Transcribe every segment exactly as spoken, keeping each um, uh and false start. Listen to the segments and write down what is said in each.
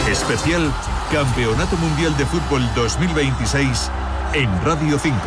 Especial Campeonato Mundial de Fútbol dos mil veintiséis en Radio cinco.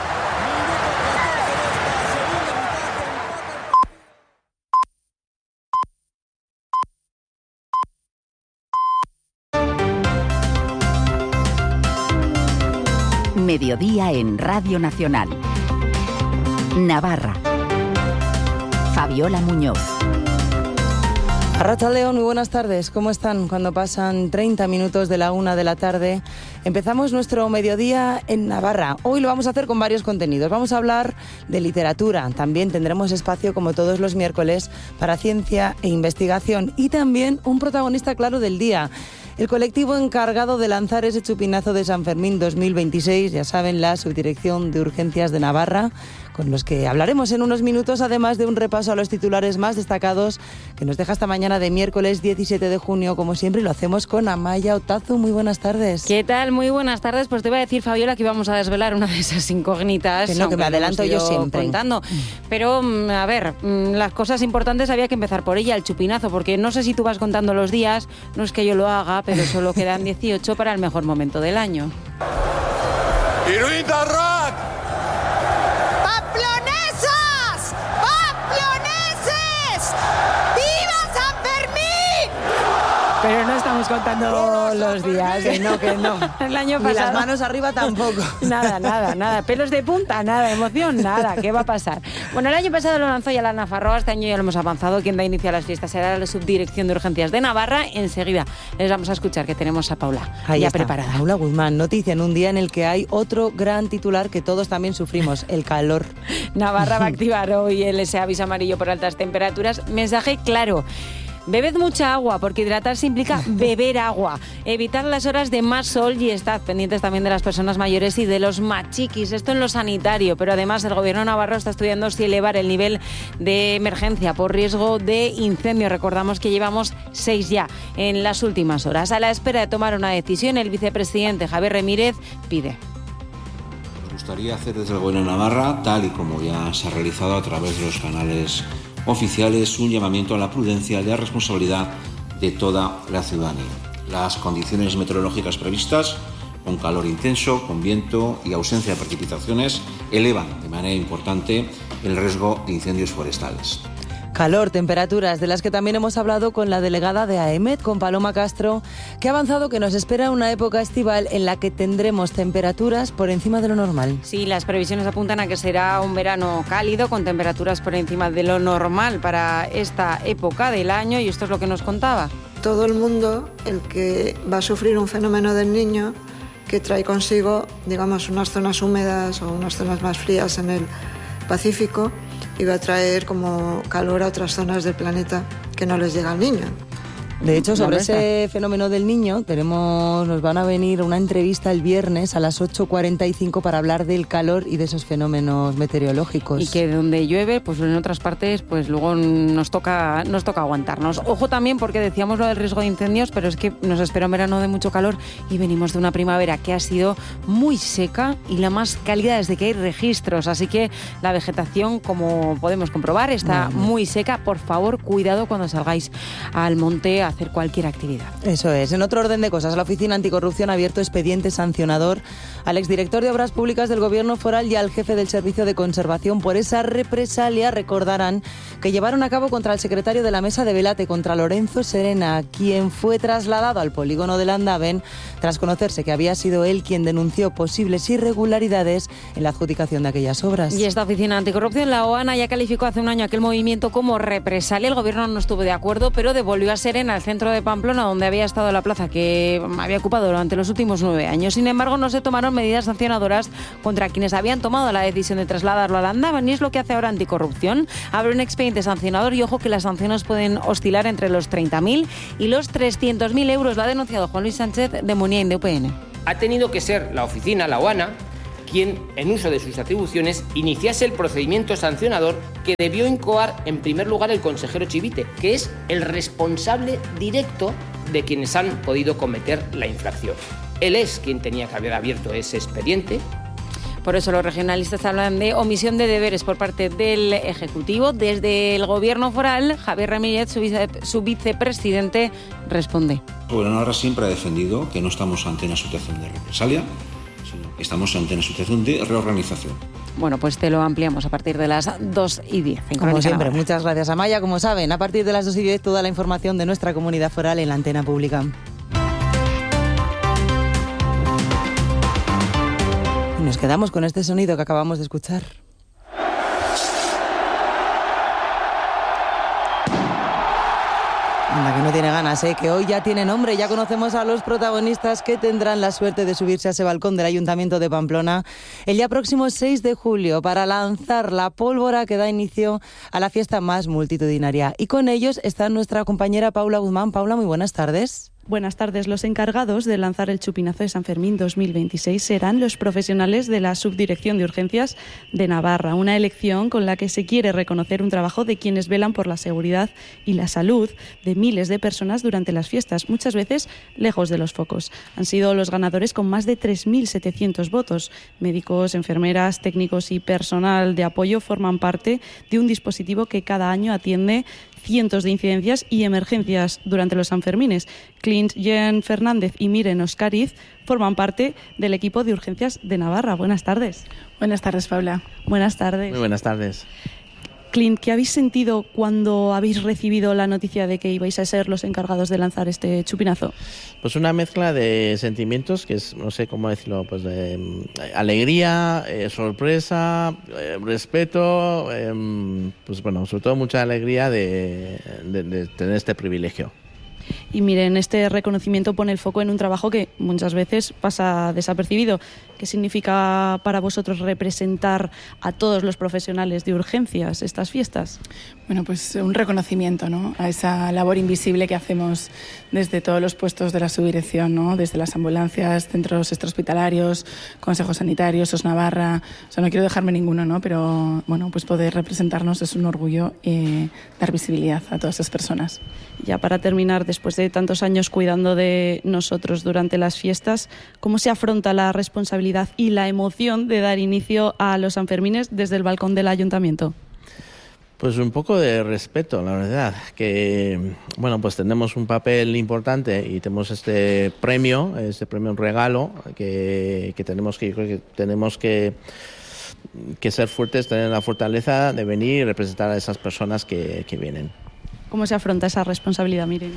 Mediodía en Radio Nacional. Navarra. Fabiola Muñoz. Arratsaldeon, muy buenas tardes. ¿Cómo están? Cuando pasan treinta minutos de la una de la tarde, empezamos nuestro mediodía en Navarra. Hoy lo vamos a hacer con varios contenidos. Vamos a hablar de literatura. También tendremos espacio, como todos los miércoles, para ciencia e investigación. Y también un protagonista claro del día. El colectivo encargado de lanzar ese chupinazo de San Fermín dos mil veintiséis, ya saben, la Subdirección de Urgencias de Navarra, con los que hablaremos en unos minutos, además de un repaso a los titulares más destacados que nos deja esta mañana de miércoles diecisiete de junio, como siempre, y lo hacemos con Amaya Otazu. Muy buenas tardes. ¿Qué tal? Muy buenas tardes. Pues te iba a decir, Fabiola, que íbamos a desvelar una de esas incógnitas. Que no, que me adelanto yo siempre. Contando. Pero, a ver, las cosas importantes había que empezar por ella, el chupinazo, porque no sé si tú vas contando los días, no es que yo lo haga, pero solo quedan dieciocho para el mejor momento del año. ¡Iruita Rock! ¡Pamplonesas! ¡Pamploneses! ¡Viva San Fermín! Pero no estamos contando los días, que no, que no. El año pasado. Ni las manos arriba tampoco. Nada, nada, nada. Pelos de punta, nada. Emoción, nada. ¿Qué va a pasar? Bueno, el año pasado lo lanzó ya la Nafarroa, este año ya lo hemos avanzado. Quien da inicio a las fiestas será la Subdirección de Urgencias de Navarra. Enseguida les vamos a escuchar, que tenemos a Paula Ahí ya está, preparada. Paula Guzmán, noticia en un día en el que hay otro gran titular que todos también sufrimos, el calor. Navarra va a activar hoy el ese aviso amarillo por altas temperaturas. Mensaje claro. Bebed mucha agua, porque hidratarse implica beber agua. Evitar las horas de más sol y estad pendientes también de las personas mayores y de los machiquis. Esto en lo sanitario, pero además el gobierno navarro está estudiando si elevar el nivel de emergencia por riesgo de incendio. Recordamos que llevamos seis ya en las últimas horas. A la espera de tomar una decisión, el vicepresidente Javier Remírez pide. Nos gustaría hacer desde el gobierno de Navarra, tal y como ya se ha realizado a través de los canales oficiales, un llamamiento a la prudencia y a la responsabilidad de toda la ciudadanía. Las condiciones meteorológicas previstas, con calor intenso, con viento y ausencia de precipitaciones, elevan de manera importante el riesgo de incendios forestales. Calor, temperaturas, de las que también hemos hablado con la delegada de AEMET, con Paloma Castro, que ha avanzado que nos espera una época estival en la que tendremos temperaturas por encima de lo normal. Sí, las previsiones apuntan a que será un verano cálido, con temperaturas por encima de lo normal para esta época del año, y esto es lo que nos contaba. Todo el mundo, el que va a sufrir un fenómeno del Niño, que trae consigo, digamos, unas zonas húmedas o unas zonas más frías en el Pacífico, y va a traer como calor a otras zonas del planeta que no les llega al Niño. De hecho, sobre ese fenómeno del Niño, tenemos, nos van a venir una entrevista el viernes a las ocho cuarenta y cinco para hablar del calor y de esos fenómenos meteorológicos. Y que donde llueve, pues en otras partes, pues luego nos toca, nos toca aguantarnos. Ojo también, porque decíamos lo del riesgo de incendios, pero es que nos espera un verano de mucho calor y venimos de una primavera que ha sido muy seca y la más cálida desde que hay registros. Así que la vegetación, como podemos comprobar, está bueno. muy seca. Por favor, cuidado cuando salgáis al monte a hacer cualquier actividad. Eso es. En otro orden de cosas, la Oficina Anticorrupción ha abierto expediente sancionador al exdirector de Obras Públicas del Gobierno Foral y al jefe del Servicio de Conservación por esa represalia, recordarán, que llevaron a cabo contra el secretario de la Mesa de Velate, contra Lorenzo Serena, quien fue trasladado al polígono de Landaven tras conocerse que había sido él quien denunció posibles irregularidades en la adjudicación de aquellas obras. Y esta Oficina Anticorrupción, la OANA, ya calificó hace un año aquel movimiento como represalia. El Gobierno no estuvo de acuerdo, pero devolvió a Serena al centro de Pamplona, donde había estado la plaza que había ocupado durante los últimos nueve años. Sin embargo, no se tomaron medidas sancionadoras contra quienes habían tomado la decisión de trasladarlo a Landaven, y es lo que hace ahora Anticorrupción. Abre un expediente sancionador y ojo que las sanciones pueden oscilar entre los treinta mil y los trescientos mil euros. Lo ha denunciado Juan Luis Sánchez de Muniain de U P N. Ha tenido que ser la oficina, la OANA, quien, en uso de sus atribuciones, iniciase el procedimiento sancionador que debió incoar en primer lugar el consejero Chivite, que es el responsable directo de quienes han podido cometer la infracción. Él es quien tenía que haber abierto ese expediente. Por eso los regionalistas hablan de omisión de deberes por parte del Ejecutivo. Desde el Gobierno foral, Javier Ramírez, su, vice, su vicepresidente, responde. Bueno, Navarra siempre ha defendido que no estamos ante una situación de represalia, sino que estamos ante una situación de reorganización. Bueno, pues te lo ampliamos a partir de las dos y diez. Como siempre, Navarra. Muchas gracias, Amaya. Como saben, a partir de las dos y diez toda la información de nuestra comunidad foral en la antena pública. Y nos quedamos con este sonido que acabamos de escuchar. Anda, que no tiene ganas, ¿eh? Que hoy ya tiene nombre. Ya conocemos a los protagonistas que tendrán la suerte de subirse a ese balcón del Ayuntamiento de Pamplona el día próximo seis de julio para lanzar la pólvora que da inicio a la fiesta más multitudinaria. Y con ellos está nuestra compañera Paula Guzmán. Paula, muy buenas tardes. Buenas tardes. Los encargados de lanzar el Chupinazo de San Fermín dos mil veintiséis serán los profesionales de la Subdirección de Urgencias de Navarra, una elección con la que se quiere reconocer un trabajo de quienes velan por la seguridad y la salud de miles de personas durante las fiestas, muchas veces lejos de los focos. Han sido los ganadores con más de tres mil setecientos votos. Médicos, enfermeras, técnicos y personal de apoyo forman parte de un dispositivo que cada año atiende cientos de incidencias y emergencias durante los Sanfermines. Clint Jen Fernández y Miren Oscariz forman parte del equipo de urgencias de Navarra. Buenas tardes. Buenas tardes, Paula. Buenas tardes. Muy buenas tardes. Clint, ¿qué habéis sentido cuando habéis recibido la noticia de que ibais a ser los encargados de lanzar este chupinazo? Pues una mezcla de sentimientos que es, no sé cómo decirlo, pues de eh, alegría, eh, sorpresa, eh, respeto, eh, pues bueno, sobre todo mucha alegría de, de, de tener este privilegio. Y miren, este reconocimiento pone el foco en un trabajo que muchas veces pasa desapercibido. ¿Qué significa para vosotros representar a todos los profesionales de urgencias estas fiestas? Bueno, pues un reconocimiento, ¿no?, a esa labor invisible que hacemos desde todos los puestos de la subdirección, ¿no?, desde las ambulancias, centros extrahospitalarios, consejos sanitarios, Os Navarra. O sea, no quiero dejarme ninguno, ¿no?, pero bueno, pues poder representarnos es un orgullo y dar visibilidad a todas esas personas. Ya para terminar, después de tantos años cuidando de nosotros durante las fiestas, ¿cómo se afronta la responsabilidad y la emoción de dar inicio a los Sanfermines desde el balcón del Ayuntamiento? Pues un poco de respeto, la verdad, que bueno, pues tenemos un papel importante y tenemos este premio, este premio, un regalo que, que tenemos que, yo creo que tenemos que, que ser fuertes, tener la fortaleza de venir y representar a esas personas que, que vienen. ¿Cómo se afronta esa responsabilidad, Miren?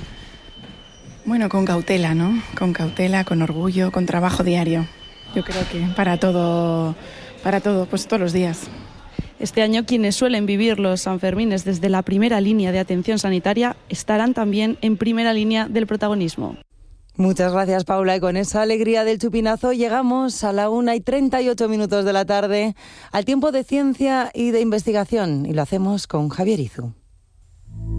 Bueno, con cautela, ¿no? Con cautela, con orgullo, con trabajo diario. Yo creo que para todo, para todo, pues todos los días. Este año quienes suelen vivir los Sanfermines desde la primera línea de atención sanitaria estarán también en primera línea del protagonismo. Muchas gracias, Paula. Y con esa alegría del chupinazo llegamos a la una y treinta y ocho minutos de la tarde al tiempo de ciencia y de investigación. Y lo hacemos con Javier Izu.